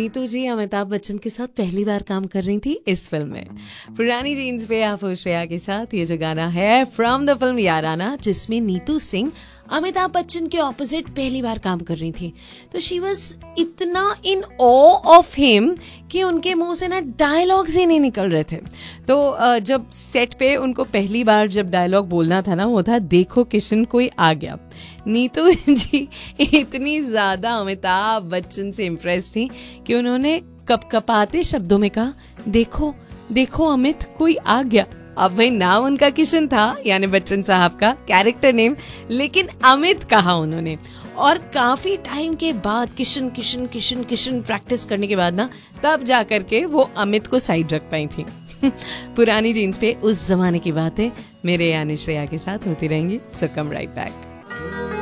नीतू जी अमिताभ बच्चन के साथ पहली बार काम कर रही थी इस फिल्म में। पुरानी जीन्स पे आप हो श्रेया के साथ, ये जो गाना है फ्रॉम द फिल्म याराना, जिसमें नीतू सिंह अमिताभ बच्चन के ऑपोजिट पहली बार काम कर रही थी। तो शी वॉज इतना इन ऑ ऑफ हिम कि उनके मुंह से ना डायलॉग्स ही नहीं निकल रहे थे। तो जब सेट पे उनको पहली बार जब डायलॉग बोलना था ना, वो था देखो किशन कोई आ गया। नीतू जी इतनी ज्यादा अमिताभ बच्चन से इम्प्रेस थी कि उन्होंने कपकपाते शब्दों में कहा, देखो देखो अमित कोई आ गया। अब भाई नाम उनका किशन था, यानी बच्चन साहब का कैरेक्टर नेम, लेकिन अमित कहा उन्होंने। और काफी टाइम के बाद किशन किशन किशन किशन प्रैक्टिस करने के बाद ना, तब जाकर के वो अमित को साइड रख पाई थी। पुरानी जीन्स पे उस जमाने की बातें मेरे यानी श्रेया के साथ होती रहेंगी। सो कम राइट बैक।